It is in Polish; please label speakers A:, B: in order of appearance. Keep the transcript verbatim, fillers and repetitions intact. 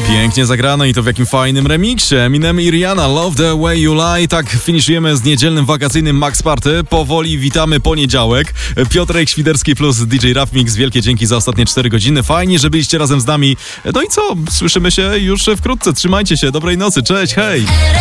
A: Pięknie zagrano i to w jakim fajnym remiksie. Eminem i Rihanna, Love the Way You Lie. Tak finiszujemy z niedzielnym wakacyjnym Max Party. Powoli witamy poniedziałek. Piotrek Świderski plus D J Rap Mix. Wielkie dzięki za ostatnie cztery godziny. Fajnie, że byliście razem z nami. No i co? Słyszymy się już wkrótce. Trzymajcie się. Dobrej nocy. Cześć, hej!